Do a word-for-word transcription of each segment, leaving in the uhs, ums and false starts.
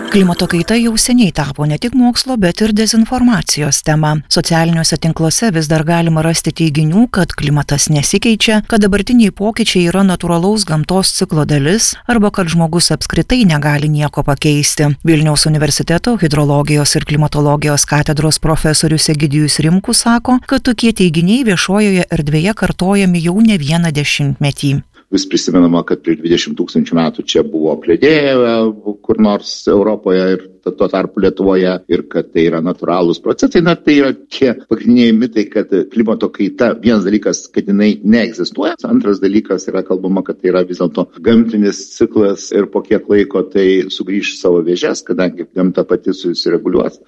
Klimato kaita jau seniai tapo ne tik mokslo, bet ir dezinformacijos tema. Socialiniuose tinkluose vis dar galima rasti teiginių, kad klimatas nesikeičia, kad dabartiniai pokyčiai yra natūralaus gamtos ciklo dalis arba kad žmogus apskritai negali nieko pakeisti. Vilniaus universiteto hidrologijos ir klimatologijos katedros profesorius Egidijus Rimkus sako, kad tokie teiginiai viešojoje erdvėje kartojami jau ne vieną dešimtmetį. Vis prisimenama, kad prieš dvidešimt tūkstančių metų čia buvo apledėję kur nors Europoje ir tuo tarpu Lietuvoje ir kad tai yra natūralūs procesai. Na, tai yra tie pagrindiniai mitai, kad klimato kaita, vienas dalykas, kad jinai neegzistuoja, antras dalykas yra kalbama, kad tai yra vis dėlto gamtinis ciklas ir po kiek laiko tai sugrįš savo vėžes, kadangi gamta pati susireguliuos.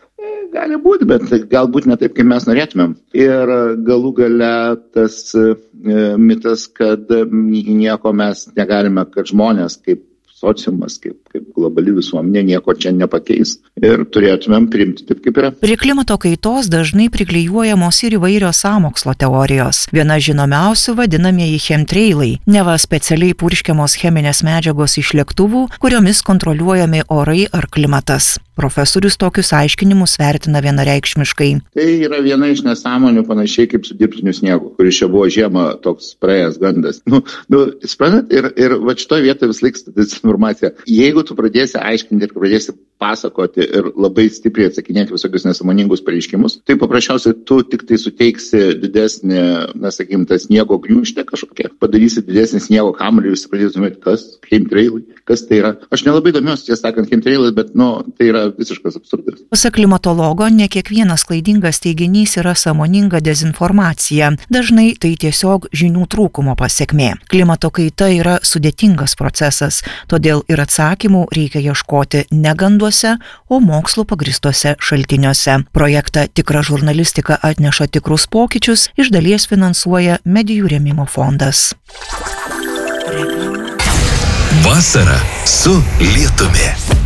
Gali būti, bet galbūt ne taip, kaip mes norėtumėm. Ir galų gale tas e, mitas, kad nieko mes negalime, kad žmonės kaip sociumas, kaip, kaip globali visuomenė nieko čia nepakeis ir turėtumėm priimti taip, kaip yra. Prie klimato kaitos dažnai priklijuojamos ir įvairios sąmokslo teorijos. Viena žinomiausių vadinamieji chemtrailai, neva specialiai purškiamos cheminės medžiagos iš lėktuvų, kuriomis kontroliuojami orai ar klimatas. Profesorius tokius aiškinimus vertina vienareikšmiškai. Tai yra viena iš nesąmonių panašiai kaip su dirbtiniu sniegu, kuris čia buvo žiemą toks praėjęs gandas. Nu, nu, suprantat, ir, ir va šitoje vietoje vis laiks dezinformacija. Jeigu tu pradėsi aiškinti ir pradėsi pasakoti ir labai stipriai atsakinėti visokius nesąmoningus pareiškimus, tai paprasčiausiai tu tik tai suteiksi didesnį, na sakykim, tą sniego gniūžtę kažkokią, padarysi didesnį sniego kamuolį ir jūs pradėtumėte, kas chemtrailai, kas tai yra. Aš nelabai domiuosi, tiesą sakant, chemtrailai, bet nu, tai yra visiškas absurdas. Pasak klimatologo, ne kiekvienas klaidingas teiginys yra sąmoninga dezinformacija. Dažnai tai tiesiog žinių trūkumo pasekmė. Klimato kaita yra sudėtingas procesas, todėl ir atsakymų reikia ieškoti ne ganduose, o mokslo pagrįstuose šaltiniuose. Projektą Tikra žurnalistika atneša tikrus pokyčius iš dalies finansuoja Medijų rėmimo fondas. Vasara su lietumi.